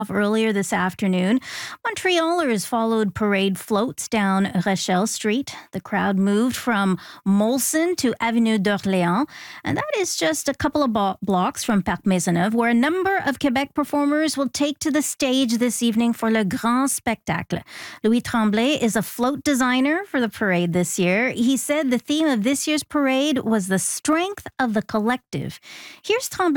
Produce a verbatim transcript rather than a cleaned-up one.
Earlier this afternoon, Montrealers followed parade floats down Rachel Street. The crowd moved from Molson to Avenue d'Orléans, and that is just a couple of bo- blocks from Parc Maisonneuve, where a number of Quebec performers will take to the stage this evening for Le Grand Spectacle. Louis Tremblay is a float designer for the parade this year. He said the theme of this year's parade was the strength of the collective. Here's Tremblay